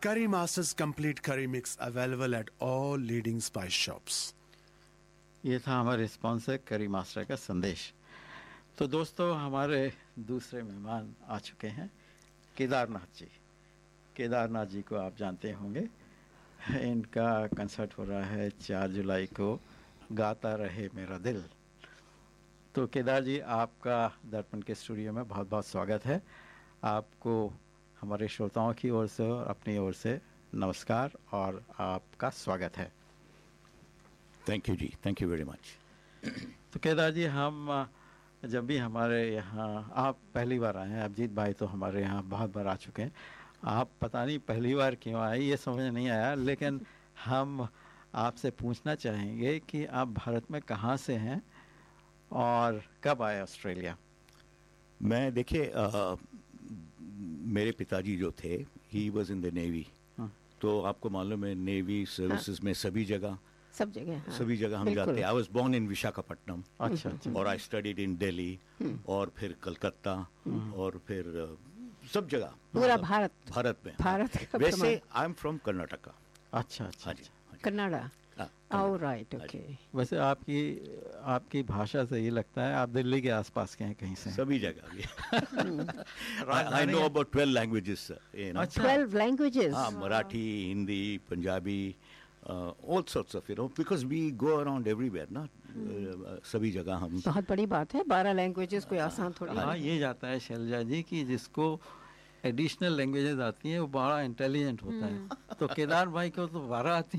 Curry Masters Complete Curry Mix available at all leading spice shops. ये था हमारे sponsor करी मास्टर का संदेश। तो दोस्तों, हमारे दूसरे मेहमान आ चुके हैं, केदारनाथ जी। केदारनाथ जी को आप जानते होंगे, इनका कंसर्ट हो रहा है 4 जुलाई को, गाता रहे मेरा दिल। तो केदार जी, आपका दर्पण के स्टूडियो में बहुत बहुत स्वागत है। आपको हमारे श्रोताओं की ओर से और अपनी ओर से नमस्कार और आपका स्वागत है। Thank you ji, thank you very much. तो केदार जी, हम जब भी हमारे यहाँ, आप पहली बार आए हैं, अभिजीत भाई तो हमारे यहाँ बहुत बार आ चुके हैं, आप पता नहीं पहली बार क्यों आए, ये समझ नहीं आया, लेकिन हम आपसे पूछना चाहेंगे कि आप भारत में कहाँ से हैं और कब आए ऑस्ट्रेलिया? मैं देखिए, मेरे पिताजी जो थे, he was in the navy. तो आपको मालूम है, नेवी सर्विसेज में सभी जगह हम जाते हैं। I was born in Visakhapatnam. अच्छा। और आई स्टडीड इन दिल्ली, और फिर कलकत्ता, और फिर सब जगह, पूरा भारत में। वैसे आई एम फ्रॉम कर्नाटका। अच्छा अच्छा। हाँ जी, कन्नाडा। Oh, right, okay. वैसे आपकी भाषा से ये लगता है आप दिल्ली के आसपास के हैं कहीं से। सभी जगह। I know about 12 languages. 12 languages? हाँ, Marathi, Hindi, Punjabi, all sorts of, because we go around everywhere, ना, सभी जगह हम। बहुत बड़ी बात है, 12 लैंग्वेजेस कोई आसान थोड़ी। हाँ, ये जाता है शैलजा जी कि जिसको एडिशनल लैंग्वेजेस आती हैं वो बड़ा इंटेलिजेंट होता है। तो केदार भाई को तो 12 आती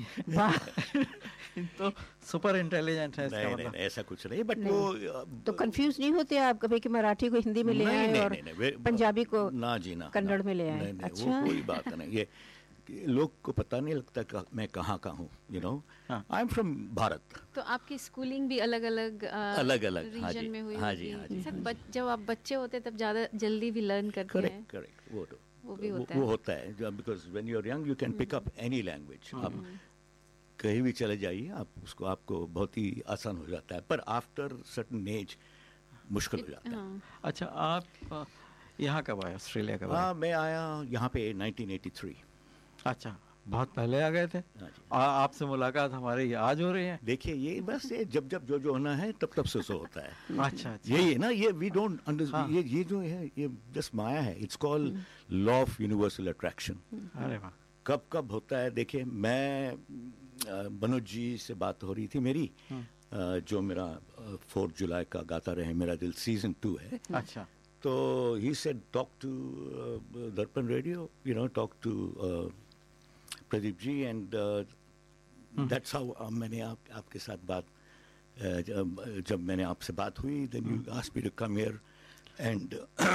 है। तो सुपर इंटेलिजेंट है। नहीं, ऐसा कुछ नहीं, बट वो तो कंफ्यूज नहीं होते आप कभी कि मराठी को हिंदी में ले आए और पंजाबी को कन्नड़ में ले आए? अच्छा, वो कोई बात नहीं। ये लोग को पता नहीं लगता मैं कहाँ का हूँ, आई एम फ्रॉम भारत। तो आपकी स्कूलिंग भी अलग अलग रीजन में हुई? हाँ जी। सर, जब आप बच्चे होते तब ज़्यादा जल्दी भी लर्न करते हैं। करेक्ट, वो भी होता वो होता है, because when you are young you can pick up any language. आप कहीं भी चले जाइए, आपको बहुत ही आसान हो जाता है, पर आफ्टर सर्टेन एज मुश्किल हो जाता है। अच्छा, आप यहाँ कब आए, ऑस्ट्रेलिया कब आए? हाँ, मैं आया यहाँ पे 1983। अच्छा, बहुत पहले आ गए थे। आपसे मुलाकात हमारी आज हो रही है। देखिए, ये बस जब जो होना है तब से होता है। अच्छा। यही है ना, ये वी डोंट अंडरस्टैंड। ये जो है, ये जस्ट माया है। It's called law of universal attraction. अरे वाह। कब होता है? देखिए, मैं मनोज जी से बात हो रही थी मेरी, जो मेरा 4 जुलाई का गाता रहे मेरा दिल सीजन 2 है। अच्छा। तो ही सेड टॉक टू दर्पण radio, talk to Pradeep ji, and that's how मैंने आपके साथ बात, जब मैंने आपसे बात हुई, then you asked me to come here and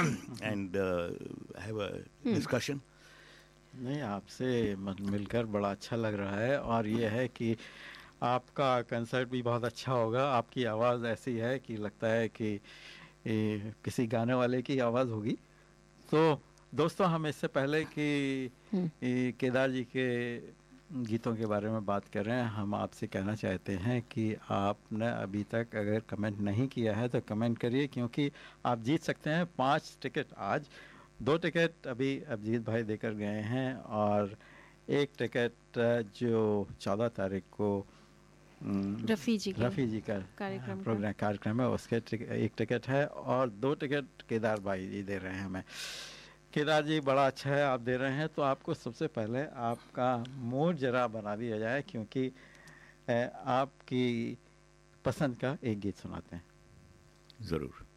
have a discussion. नहीं, आपसे मिलकर बड़ा अच्छा लग रहा है, और ये है कि आपका कंसर्ट भी बहुत अच्छा होगा। आपकी आवाज़ ऐसी है कि लगता है कि किसी गाने वाले की आवाज़ होगी। तो दोस्तों, हम इससे पहले कि केदार जी के गीतों के बारे में बात कर रहे हैं, हम आपसे कहना चाहते हैं कि आपने अभी तक अगर कमेंट नहीं किया है तो कमेंट करिए, क्योंकि आप जीत सकते हैं 5 टिकट आज। 2 टिकट अभी अभिजीत भाई देकर गए हैं, और 1 टिकट जो 14 तारीख को रफ़ी जी का कार्यक्रम है, उसके 1 टिकट है, और 2 टिकट केदार भाई जी दे रहे हैं हमें। केदार जी, बड़ा अच्छा है आप दे रहे हैं। तो आपको सबसे पहले आपका मूड जरा बना दिया जाए, क्योंकि आपकी पसंद का एक गीत सुनाते हैं। ज़रूर।